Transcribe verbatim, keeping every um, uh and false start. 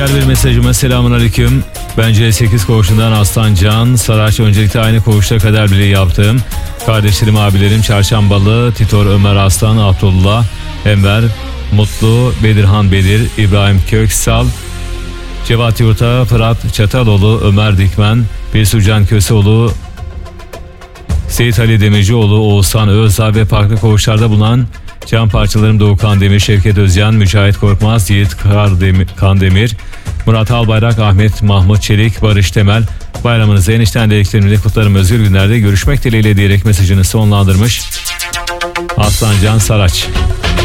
Diğer bir mesajıma selamun aleyküm. Bence sekiz koğuşundan Aslan Can Saraç, öncelikle aynı koğuşta kader birliği yaptığım kardeşlerim, abilerim Çarşambalı, Titor, Ömer Aslan, Abdullah, Enver, Mutlu, Bedirhan Bedir, İbrahim Köksal, Cevat Yurta, Fırat Çataloğlu, Ömer Dikmen, Besucan Köseoğlu, Seyit Ali Demircioğlu, Oğuzhan Özağ ve farklı koğuşlarda bulunan can parçalarım Doğukan Demir, Şevket Özcan, Mücahit Korkmaz, Yiğit Kandemir, Murat Albayrak, Ahmet Mahmut Çelik, Barış Temel, bayramınızı enişten dileklerimle kutlarım, özgür günlerde görüşmek dileğiyle diyerek mesajını sonlandırmış Aslan Can Saraç.